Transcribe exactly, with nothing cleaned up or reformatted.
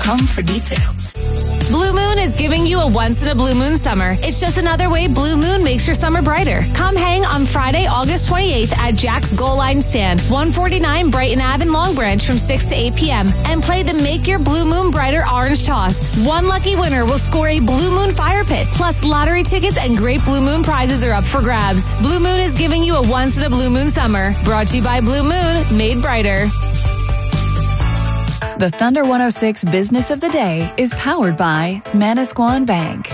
com for details. Blue Moon is giving you a once-in-a-blue moon summer. It's just another way Blue Moon makes your summer brighter. Come hang on Friday, August twenty-eighth at Jack's Goal Line Stand, one forty-nine Brighton Ave in Long Branch from six to eight p.m. and play the Make Your Blue Moon Brighter Orange Toss. One lucky winner will score a Blue Moon Fire Pit, plus lottery tickets and great Blue Moon prizes are up for grabs. Blue Moon is giving you a once-in-a-blue moon summer. Brought to you by Blue Moon, made brighter. The Thunder one oh six Business of the Day is powered by Manasquan Bank.